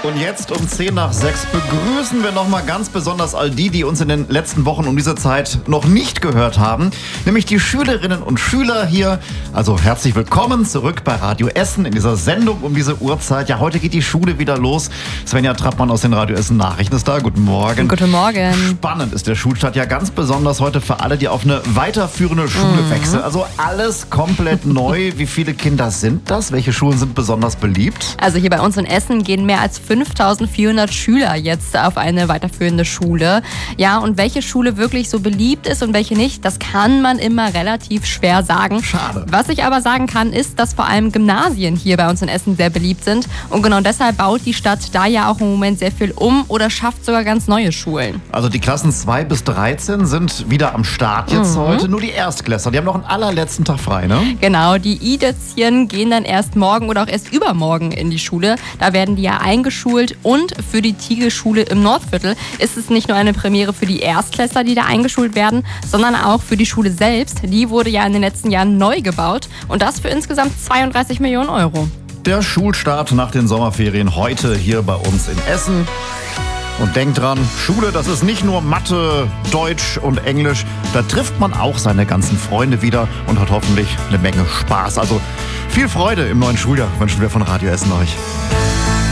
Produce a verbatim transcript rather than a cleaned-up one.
Und jetzt um zehn nach sechs begrüßen wir nochmal ganz besonders all die, die uns in den letzten Wochen um diese Zeit noch nicht gehört haben. Nämlich die Schülerinnen und Schüler hier. Also herzlich willkommen zurück bei Radio Essen in dieser Sendung um diese Uhrzeit. Ja, heute geht die Schule wieder los. Svenja Trappmann aus den Radio Essen Nachrichten ist da. Guten Morgen. Guten Morgen. Spannend ist der Schulstart ja ganz besonders heute für alle, die auf eine weiterführende Schule mhm. wechseln. Also alles komplett neu. Wie viele Kinder sind das? Welche Schulen sind besonders beliebt? Also hier bei uns in Essen gehen mehr als fünftausendvierhundert Schüler jetzt auf eine weiterführende Schule. Ja, und welche Schule wirklich so beliebt ist und welche nicht, das kann man immer relativ schwer sagen. Schade. Was ich aber sagen kann, ist, dass vor allem Gymnasien hier bei uns in Essen sehr beliebt sind. Und genau deshalb baut die Stadt da ja auch im Moment sehr viel um oder schafft sogar ganz neue Schulen. Also die Klassen zwei bis dreizehn sind wieder am Start jetzt mhm. heute. Nur die Erstklässler, die haben noch einen allerletzten Tag frei, ne? Genau, die I-Dätzchen gehen dann erst morgen oder auch erst übermorgen in die Schule. Da werden die ja eingeschult. Und für die Tigelschule im Nordviertel ist es nicht nur eine Premiere für die Erstklässler, die da eingeschult werden, sondern auch für die Schule selbst. Die wurde ja in den letzten Jahren neu gebaut und das für insgesamt zweiunddreißig Millionen Euro. Der Schulstart nach den Sommerferien heute hier bei uns in Essen. Und denkt dran, Schule, das ist nicht nur Mathe, Deutsch und Englisch. Da trifft man auch seine ganzen Freunde wieder und hat hoffentlich eine Menge Spaß. Also viel Freude im neuen Schuljahr wünschen wir von Radio Essen euch.